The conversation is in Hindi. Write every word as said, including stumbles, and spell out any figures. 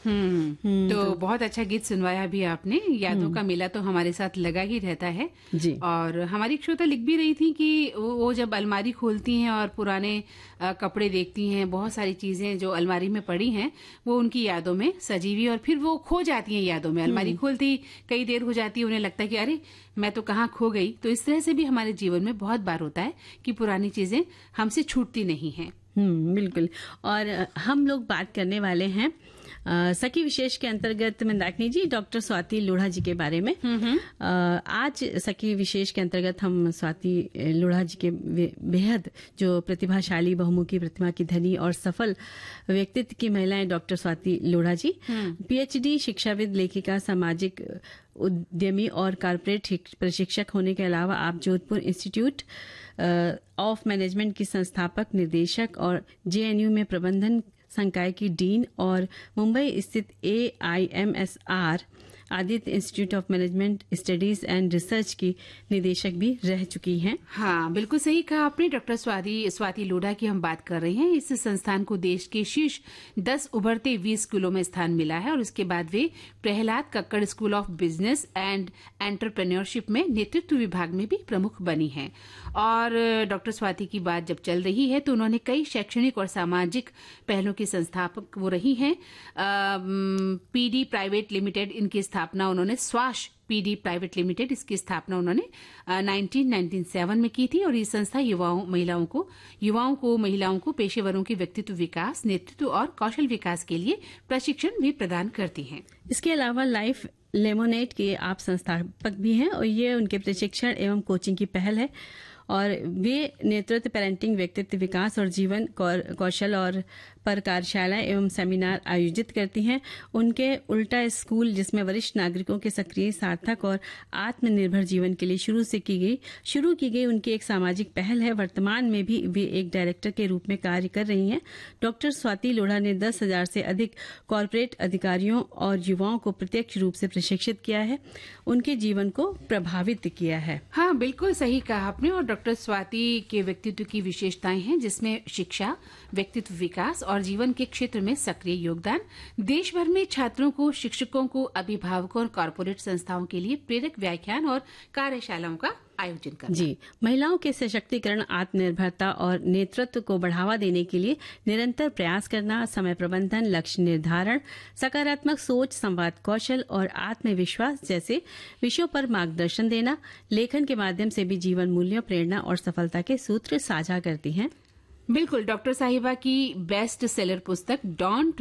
हम्म तो, तो बहुत अच्छा गीत सुनवाया भी आपने। यादों का मेला तो हमारे साथ लगा ही रहता है जी। और हमारी एक श्रोता लिख भी रही थी कि वो जब अलमारी खोलती हैं और पुराने आ, कपड़े देखती हैं, बहुत सारी चीजें जो अलमारी में पड़ी हैं वो उनकी यादों में सजी हुई और फिर वो खो जाती हैं यादों में। अलमारी खोलती कई देर हो जाती है, उन्हें लगता है कि अरे मैं तो कहाँ खो गई। तो इस तरह से भी हमारे जीवन में बहुत बार होता है कि पुरानी चीजें हमसे छूटती नहीं हैं। हम्म बिल्कुल। और हम लोग बात करने वाले हैं आ, सखी विशेष के अंतर्गत मंदाकिनी जी डॉक्टर स्वाति लोढ़ा जी के बारे में। आ, आज सखी विशेष के अंतर्गत हम स्वाति लोढ़ा जी के बेहद जो प्रतिभाशाली बहुमुखी प्रतिभा की धनी और सफल व्यक्तित्व की महिलाएं डॉक्टर स्वाति लोढ़ा जी पीएचडी शिक्षाविद, लेखिका, सामाजिक उद्यमी और कारपोरेट प्रशिक्षक होने के अलावा आप जोधपुर इंस्टीट्यूट ऑफ मैनेजमेंट की संस्थापक, निर्देशक और जेएनयू में प्रबंधन संकाय की डीन और मुंबई स्थित ए I am S R Aditya institute of management studies and research की निदेशक भी रह चुकी हैं। हाँ, बिल्कुल सही कहा आपने। डॉक्टर स्वाति स्वाति लोढ़ा की हम बात कर रहे हैं। इस संस्थान को देश के शीर्ष दस उभरते बीस स्कूलों में स्थान मिला है और इसके बाद वे Prahlad Kakkar school of business and entrepreneurship में नेतृत्व विभाग में भी प्रमुख बनी हैं। और डॉक्टर स्वाति की बात जब चल रही है तो उन्होंने कई शैक्षणिक और सामाजिक पहलों की संस्थापक वो रही हैं। पीडी प्राइवेट लिमिटेड इनकी स्थापना उन्होंने स्वाश पीडी प्राइवेट लिमिटेड इसकी स्थापना उन्होंने नाइनटीन नाइंटी सेवन में की थी और ये संस्था युवाओं महिलाओं को युवाओं को महिलाओं को पेशेवरों के व्यक्तित्व विकास, नेतृत्व और कौशल विकास के लिए प्रशिक्षण भी प्रदान करती हैं। इसके अलावा लाइफ लेमोनेट के आप संस्थापक भी हैं और ये उनके प्रशिक्षण एवं कोचिंग की पहल है और वे नेतृत्व, पेरेंटिंग, व्यक्तित्व विकास और जीवन कौशल और पर कार्यशालाएं एवं सेमिनार आयोजित करती हैं। उनके उल्टा स्कूल जिसमें वरिष्ठ नागरिकों के सक्रिय, सार्थक और आत्मनिर्भर जीवन के लिए शुरू से की गई शुरू की गई उनकी एक सामाजिक पहल है। वर्तमान में भी वे एक डायरेक्टर के रूप में कार्य कर रही हैं। डॉक्टर स्वाति लोढ़ा ने दस हजार से अधिक कॉर्पोरेट अधिकारियों और युवाओं को प्रत्यक्ष रूप से प्रशिक्षित किया है, उनके जीवन को प्रभावित किया है। हाँ, बिल्कुल सही कहा आपने। और डॉक्टर स्वाति के व्यक्तित्व की विशेषताएं हैं जिसमें शिक्षा, व्यक्तित्व विकास और जीवन के क्षेत्र में सक्रिय योगदान। देश भर में छात्रों को, शिक्षकों को, अभिभावकों और कॉर्पोरेट संस्थाओं के लिए प्रेरक व्याख्यान और कार्यशालाओं का आयोजन करना। जी, महिलाओं के सशक्तिकरण, आत्मनिर्भरता और नेतृत्व को बढ़ावा देने के लिए निरंतर प्रयास करना, समय प्रबंधन, लक्ष्य निर्धारण, सकारात्मक सोच, संवाद कौशल और आत्मविश्वास जैसे विषयों पर मार्गदर्शन देना, लेखन के माध्यम से भी जीवन मूल्यों, प्रेरणा और सफलता के सूत्र साझा करती हैं। बिल्कुल। डॉक्टर साहिबा की बेस्ट सेलर पुस्तक डॉन